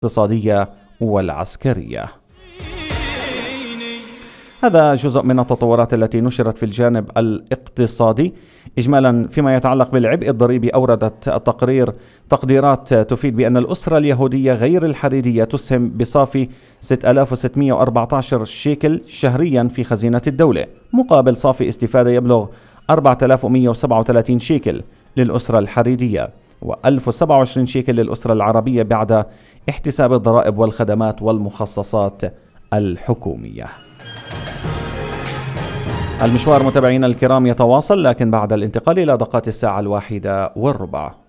الاقتصادية والعسكرية. هذا جزء من التطورات التي نشرت في الجانب الاقتصادي. إجمالا فيما يتعلق بالعبء الضريبي، أوردت التقرير تقديرات تفيد بأن الأسرة اليهودية غير الحريرية تسهم بصافي 6614 شيكل شهريا في خزينة الدولة، مقابل صافي استفادة يبلغ 4137 شيكل للأسرة الحريرية و1027 شيكل للأسرة العربية بعد احتساب الضرائب والخدمات والمخصصات الحكومية. المشوار متابعينا الكرام يتواصل، لكن بعد الانتقال إلى دقات 1:01.